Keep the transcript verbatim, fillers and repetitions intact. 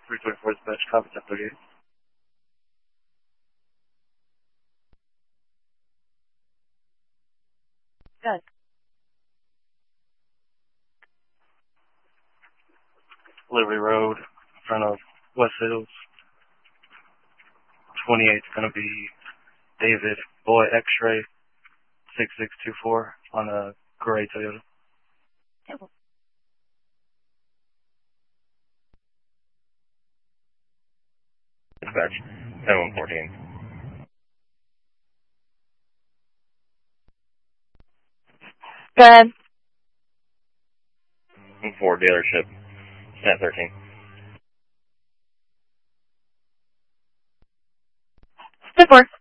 three twenty-four dispatch, copy ten thirty-eight. Good. Liberty Road, in front of West Hills. twenty-eight is going to be David Boy X-Ray six six two four on a gray Toyota. Okay. Dispatch, ten one fourteen. Good. Ford dealership, ten thirteen. Good work.